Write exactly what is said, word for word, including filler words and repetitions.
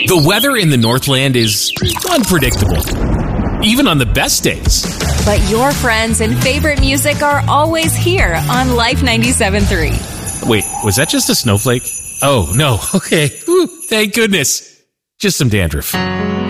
The weather in the Northland is unpredictable, even on the best days. But your friends and favorite music are always here on Life ninety-seven point three. Wait, was that just a snowflake? Oh, no. Okay. Whew, thank goodness. Just some dandruff.